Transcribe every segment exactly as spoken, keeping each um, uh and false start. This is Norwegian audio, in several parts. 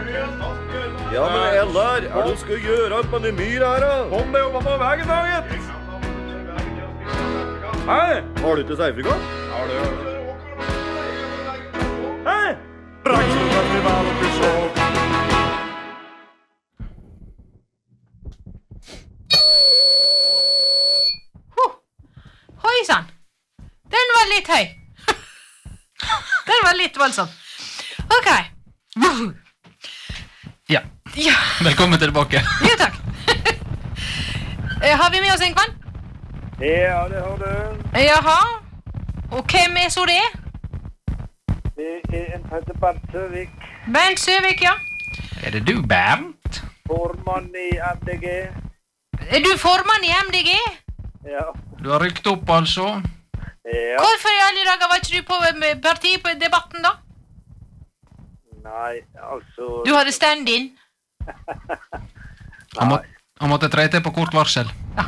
Ja, men Ellar, er du skal gjøre alt med den myr her, da? Kom deg opp på veien, Daget! Hei! Har du ikke seifrikant? Har du? Hei! Braksfestival til så. Hoi sann. Den var litt høy. Den var litt voldsom. Ok. Ja. Ja. Velkommen tilbake. Jo, takk. Eh, Har vi med oss en kvann? Ja, det har du. Jaha. Og hvem er så det? Det er en Petter Bernt Søvik, Bernt Søvik, ja. Er det du, Bernt? formann i M D G. Er du formann i M D G? Ja. Du har rykt opp, altså. Ja. Hvorfor i alle dager var ikke du på med partiet på debatten, da? Nei, altså... Du hadde stand-in. Han, må, han måtte tre til på kort varsel.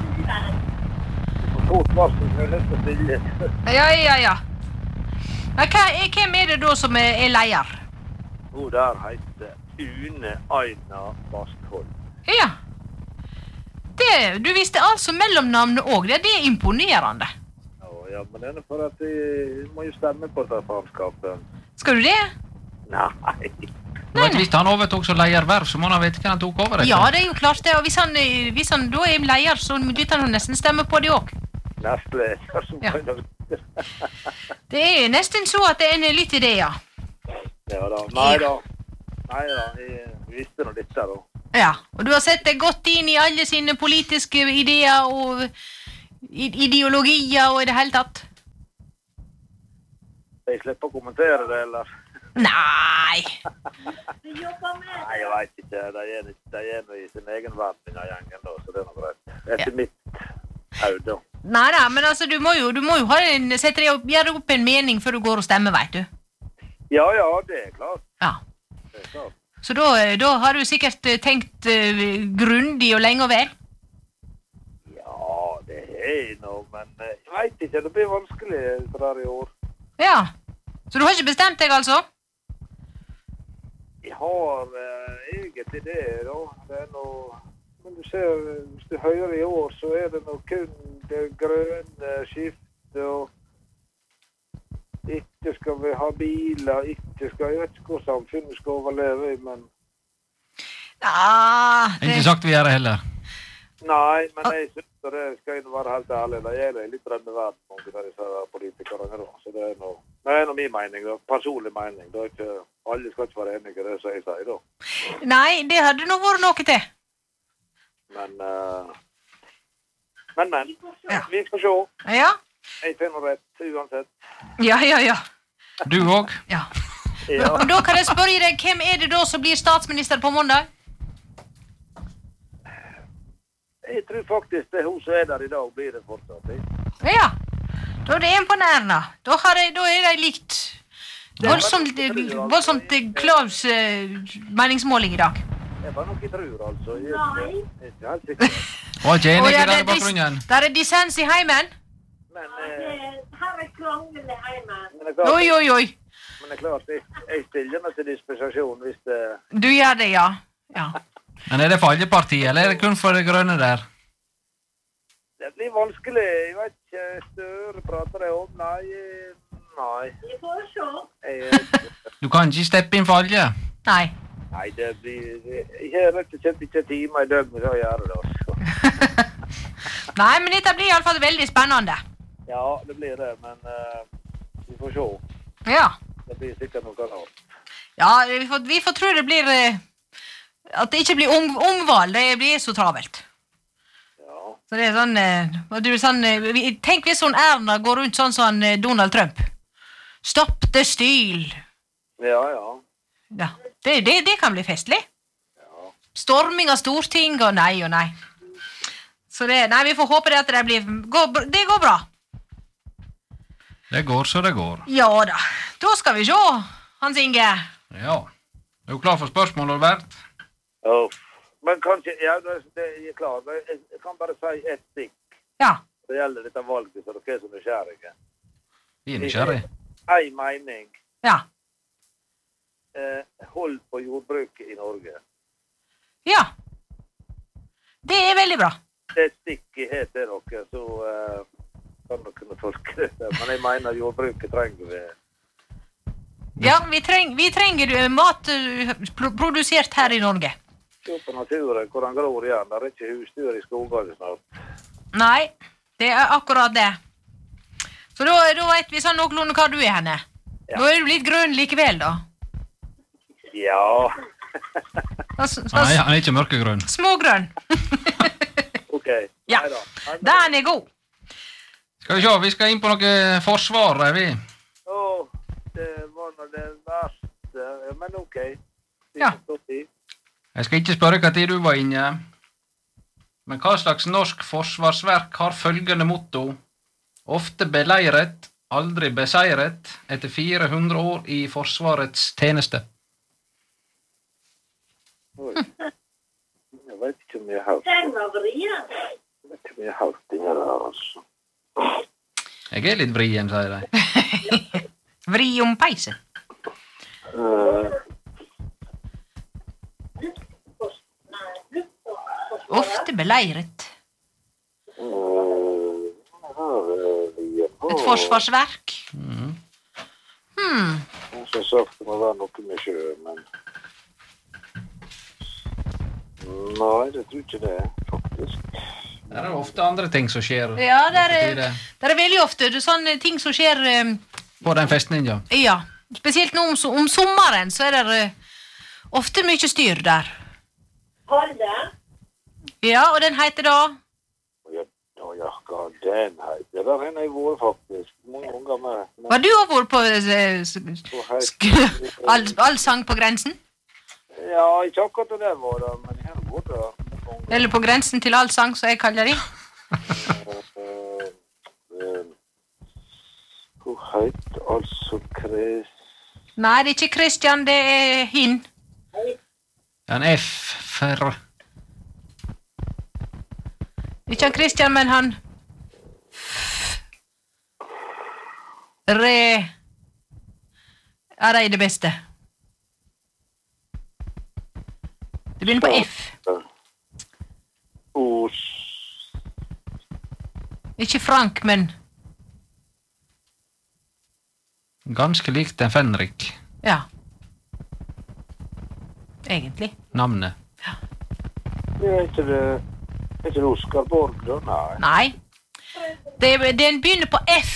På kort varsel, så er det nesten stille. Ja, ja, ja. Men hva, er- hvem er det da som er, er leier? Hun der heter Une Aina Bastholm. Ja. Det, du visste altså mellomnavnet også. Det, det er imponerende. Ja, ja, men det er for at jeg må jo stemme på dette faenskapet. Skal du det? Nei. Du vet, hvis han overtok som leierverv, så må han vite hva han tok over etter. Ja, det er jo klart det. Og hvis han, eh, hvis han da er leier, så dytter han nesten stemme på det også. Nestle. Som Ja. ja. Det er nesten så at det er litt i det, ja. Ja da. Nei da. Nei da, jeg visste noe litt der da. Ja, og du har sett deg godt inn i alle sine politiske ideer og i- ideologier og i det hele tatt. Jeg slipper å kommentere det, eller? Nei. Nei, jeg vet ikke. De er, de er nå i sin egen verden av gjengen da, så det er noe greit. Etter Ja. mitt haud da. Nei da, men altså, du må jo, du må jo ha en, sette deg opp, gjøre opp en mening før du går og stemmer, vet du. Ja, ja, det er klart. Ja. Det er klart. Så da, da har du sikkert eh, tenkt uh, grundig og lenge og vel. Ja, det er noe, men eh, jeg vet ikke, det blir vanskelig det der i år. Ja. Så du har ikke bestemt deg, altså? Jeg har eh, egentlig det da. Det er noe... Men du ser, hvis du hører i år, så er det noe kun det grønne skiftet, og ikke skal vi ha biler, ikke skal... Jeg vet ikke hvor samfunnet skal overleve i, men... Ja, Ikke det, sagt vi gjør det heller. Nei, men jeg synes det skal jeg være helt ærlig. Det er det litt drømmeverden, mange av disse politikerne da. Så det er noe... Det er noe min mening, da. Personlig mening. Det er ikke... Alle skal ikke være enige i det som jeg sier da. nei, det hadde nå vært noe til. Men... eh, men, men. Ja. Vi skal se. Ja, Jeg finner rett, uansett. ja, ja, ja. Du òg? ja. Ja. Og da kan jeg spørre deg, hvem er det da som blir statsminister på mandag? Jeg tror faktisk det er hun som er der i dag, blir det fortsatt. Jeg. Ja, da er det imponerende. Da, har jeg, da er det likt voldsomt, voldsomt Klaus eh, meningsmåling i dag. Det var nok jeg tror, altså. Jeg er ikke- jeg er ikke helt sikker. Og ikke Å, enig ja, i det den er dis- bakgrunnen. der er dissens i heimen. Men, eh, Her er krangel i heimen. men det er klart, Oi, oi, oi. men det er klart jeg, jeg stiller meg til dispensasjon hvis det... Du gjør det, ja. Ja. Men er det for alle partier, eller er det kun for det grønne der? Det blir vanskelig. Jeg vet ikke, Støre prater jeg om. Nei, eh, nei. Vi får se. Jeg, Du kan ikke steppe inn for alle. Nei. nei, det blir... Jeg har rett og slett ikke timer i døgnet til å gjøre det, altså. Nei, men dette blir i alle fall veldig spennende. Ja, det blir det, men eh, vi får se. Ja. Det blir sikkert noe rart. Ja, vi får, vi får tro det blir eh, at det ikke blir om, omvalg. Det blir så travelt. Ja. Så det er sånn, eh, hva du, sånn eh, vi- tenk hvis sånn Erna går rundt sånn som eh, Donald Trump. Stopp the steal. Ja, ja. Ja, det, det, det kan bli festlig. Ja. Storming av Storting og nei og nei. Så det, nei, vi får håpe det at det blir, går, br- det går bra. Det går så det går. Ja da, da skal vi se, Hans Inge. Ja. Er du klar for spørsmål, Albert? Uff. Men kanskje, ja, det, det jeg er klar. Men Jeg, jeg kan bare si ett stikk. Ja, Det gjelder dette valget, så dere er så nysgjerrige. Vi er nysgjerrig. En mening. ja. eh, hold på jordbruket i Norge. Ja. Det er veldig bra. Det er et stikk i het til dere, så eh, kan dere kunne tolke det. Men jeg mener jordbruket trenger vi. Ja, vi, treng, vi trenger eh, mat eh, pro produsert her i Norge. Se på naturen, hvor den gror igjen. Det er ikke husdyr i skogene snart. Nei, det er akkurat det. Så da, da vet vi sånn noenlunde hva du er henne. Ja. Da er du litt grønn likevel, da. Ja. Så, så, Nei, han er ikke mørkegrønn. smågrønn. Ok. Ja, Neida. Neida. den er god. Skal vi se, vi skal inn på noe forsvar, er vi? Åh, det var nå det verste. Men ok. Vi Ja. får stå i. Jeg skal ikke spørre hva tid du var inne. Men hva slags norsk forsvarsverk har følgende motto? Ofte beleiret, aldri beseiret, etter fire hundre år i forsvarets tjeneste. Oi. Jeg vet ikke om jeg har hørt. Den var vrien. Jeg vet ikke om jeg har hørt det her, altså. Jeg er litt vrien, sier de. Vri om peisen. Eh, Ofte beleiret. eh, her er vi. Et forsvarsverk. Mhm. Hmm. Jeg har sagt det må være noe med sjø, men... Nei, det tror ikke det, faktisk. Det er ofte andre ting som skjer. Ja, det er, Betyr det det er veldig ofte det er sånne ting som skjer, eh, på den festningen, ja. ja. Spesielt nå om, so- om sommeren, så er det eh, ofte mye styr der. Holde. Ja, og den heter da... Ja, ja, ja, hva den heter. Der henne jeg vært faktisk. Mange ganger med. med Var du har vært på eh, s- så heit- sk all, all sang på grensen? Ja, ikke akkurat det der var det, men jeg har vært der. mange ganger. Eller på grensen til all sang, som jeg kaller det. Eh, eh, Hun heter altså Chris... Nei, det er ikke Christian, det er hin. En F for... Ikke han Christian, men han... Re... Er det det beste? Det begynner på F. Os... Ikke Frank, men... Ganske likt en Fenrik, Ja. Egentlig. navnet. Det er ikke det... Er ikke det Oskar Borg, da? Nei. Nei. Det, den begynner på F.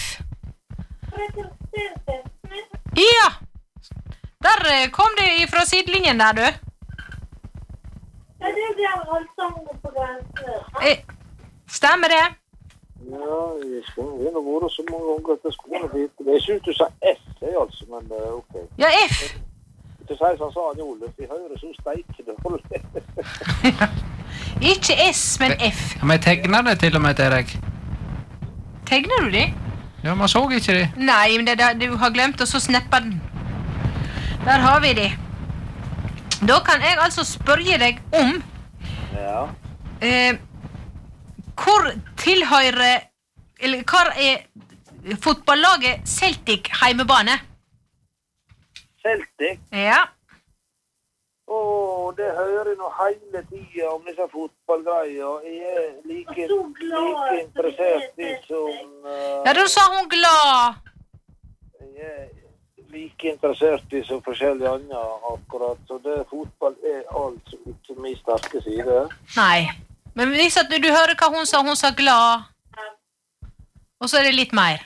Ja! Der eh, kom det fra sidelinjen der, du. Ja, det blir allsang på grensen. Eh, Stemmer det? Ja, jeg skal vi har vært så mange ganger at jeg skulle vite det. Jeg synes du sa S, jeg altså, men eh, ok. Ja, F. Til seg som sa han Oluf, vi hører så steikende holde. Ikke S, men F. Ja, men jeg tegner det til og med til deg. Tegner du det? Ja, man så ikke det. Nei, men det, der- du har glemt å så snappe den. Der har vi det. Da kan jeg altså spørre deg om Ja. eh, hvor tilhører Eller hva er fotballaget Celtic heimebane? Celtic. Ja. Åh, det hører jeg nå hele tiden om disse fotballgreier. Jeg er like, Så glad like interessert i som... eh, Ja, da sa hun glad. Jeg er like interessert i som forskjellige andre akkurat. Så det fotball er altså ikke min sterke side. Nei. Men hvis at du, du hører hva hun sa, hun sa glad. Og så er det litt mer.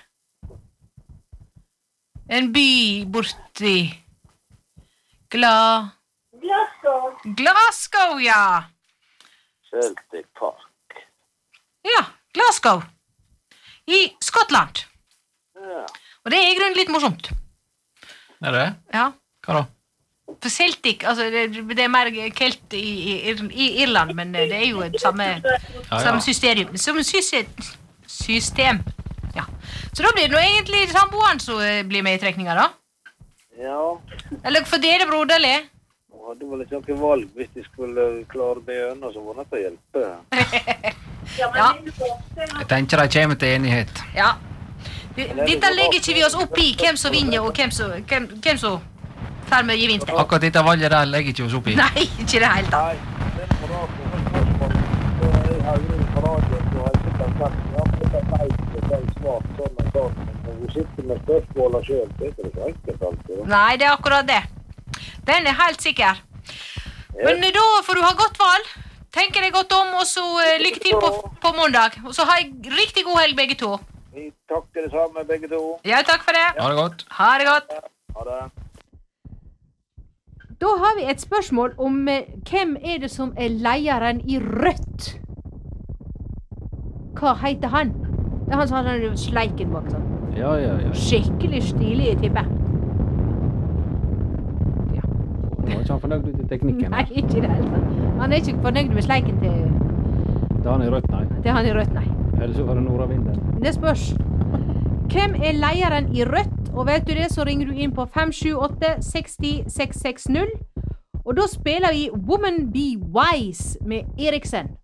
En by borti Glad Glasgow. Glasgow, ja. Celtic Park. Ja, Glasgow. I Skottland. Ja. Og det er i grunnen litt morsomt. Er det? Ja. Hva da? For Celtic, altså det, det er mer kelt i, i, i Irland, men det er jo et samme, Ja, ja. samme system. Som system. system. Ja. Så da blir det nå egentlig samboeren som eh, blir med i trekninga, da. Ja. Eller for dere, broderlig. Nå hadde vel ikke noe valg hvis de skulle klare det gjennom, så var det til å hjelpe. Ja, men Ja. det er borte. Jeg tenker de kommer til enighet. Ja. Dette legger ikke vi oss opp i hvem som vinner og hvem som, hvem, hvem som får vi gevinst. Akkurat dette valget der legger ikke oss opp i. Nei, ikke det helt tatt. Nei, det er på radio, men spørsmål, så jeg har jo på radio, så har jeg sikkert sagt, ja, men det er nei, det er svart, sånn og sånn, men når vi sitter med spørsmålene selv, så er det ikke enkelt alltid. Nei, det er akkurat det. Den er helt sikker. Men da får du ha godt valg. Tenker deg godt om, og så uh, lykke til på, på mandag. Og så ha en riktig god helg begge to. Vi takker det samme begge to. Ja, takk for det. Ha det godt. Ha det godt. Ha det. Da har vi et spørsmål om eh, hvem er det som er lederen i Rødt? Hva heter han? Det er han som har den sleiken bak sånn. Ja, ja, ja. Skikkelig stilig i tippet. Nå er ikke han fornøyd ut i teknikken. Nei, ikke det hele tatt. Han er ikke fornøyd med sleiken til, Det er han i rødt, nei. til han i Rødt, nei. Eller så var det Nora Vinden. Det spørs. Hvem er lederen i Rødt? Og vet du det, så ringer du inn på fem sju åtte seks null seks seks null. Og da spiller vi Woman Be Wise med Eriksen.